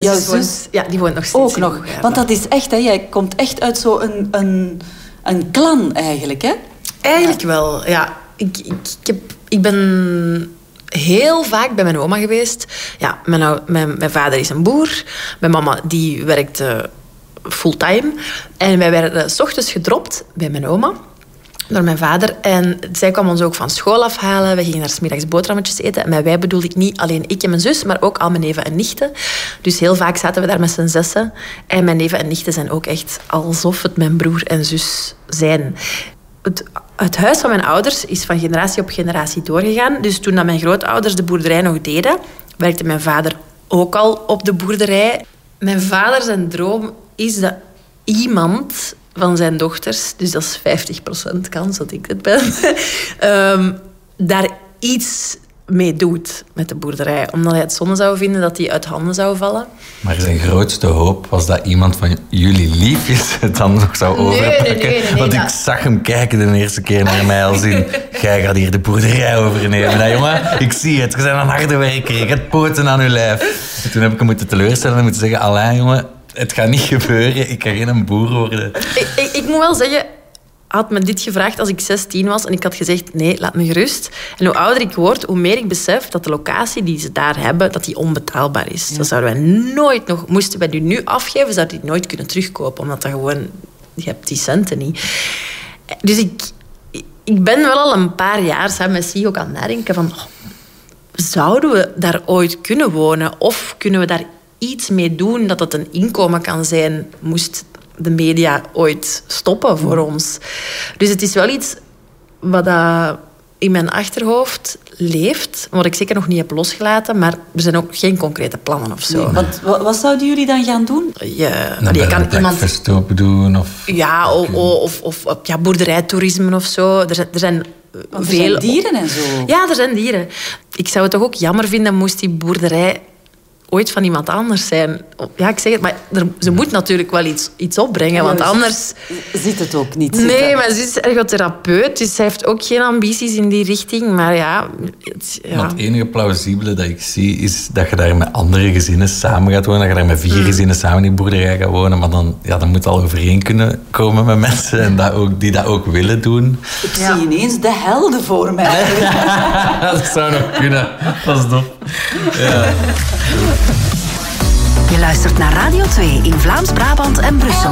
Jouw zus? Ja, die woont nog steeds. Ook nog. Hooghaven. Want dat is echt, hè, jij komt echt uit zo'n een clan eigenlijk, hè? Eigenlijk wel, ja. Ik ben heel vaak bij mijn oma geweest. Ja, mijn vader is een boer. Mijn mama die werkte fulltime. En wij werden 's ochtends gedropt bij mijn oma door mijn vader. En zij kwam ons ook van school afhalen. We gingen daar 's middags boterhammetjes eten. En met wij bedoel ik niet alleen ik en mijn zus, maar ook al mijn neven en nichten. Dus heel vaak zaten we daar met z'n zessen. En mijn neven en nichten zijn ook echt alsof het mijn broer en zus zijn. Het huis van mijn ouders is van generatie op generatie doorgegaan. Dus toen dat mijn grootouders de boerderij nog deden, werkte mijn vader ook al op de boerderij. Mijn vader zijn droom is dat iemand van zijn dochters, dus dat is 50% kans dat ik het ben, daar iets mee doet met de boerderij. Omdat hij het zonde zou vinden dat die uit handen zou vallen. Maar zijn grootste hoop was dat iemand van jullie liefjes het dan nog zou overpakken. Nee, Want ik zag hem kijken de eerste keer naar mij als in... Jij gaat hier de boerderij overnemen. Nee, jongen, ik zie het. Je bent een harde werker. Je hebt poten aan je lijf. En toen heb ik hem moeten teleurstellen en moeten zeggen... Alain, jongen, het gaat niet gebeuren. Ik ga geen boer worden. Ik moet wel zeggen... had me dit gevraagd als ik 16 was en ik had gezegd, nee, laat me gerust. En hoe ouder ik word, hoe meer ik besef dat de locatie die ze daar hebben, dat die onbetaalbaar is. Ja. Dat zouden wij nooit nog... Moesten wij die nu afgeven, zouden die nooit kunnen terugkopen. Omdat dat gewoon... Je hebt die centen niet. Dus ik ben wel al een paar jaar samen met Sig ook aan het nadenken van... zouden we daar ooit kunnen wonen? Of kunnen we daar iets mee doen dat het een inkomen kan zijn, moest de media ooit stoppen voor ons. Dus het is wel iets wat in mijn achterhoofd leeft, wat ik zeker nog niet heb losgelaten, maar er zijn ook geen concrete plannen of zo. Nee, want wat zouden jullie dan gaan doen? Je kan breakfast open doen of... Ja, of boerderijtoerisme of zo. Er zijn veel... Er zijn dieren en zo. Ja, er zijn dieren. Ik zou het toch ook jammer vinden moest die boerderij ooit van iemand anders zijn. Ja, ik zeg het, maar ze moet natuurlijk wel iets opbrengen, want anders... Ziet het ook niet. Nee, maar ze is ergotherapeut, dus zij heeft ook geen ambities in die richting, maar ja... Maar het enige plausibele dat ik zie, is dat je daar met andere gezinnen samen gaat wonen, dat je daar met 4 gezinnen samen in die boerderij gaat wonen, maar dan moet al overeen kunnen komen met mensen en die dat ook willen doen. Ik zie ineens de helden voor mij. Dat zou nog kunnen. Dat is dom. Ja. Je luistert naar Radio 2 in Vlaams-Brabant en Brussel.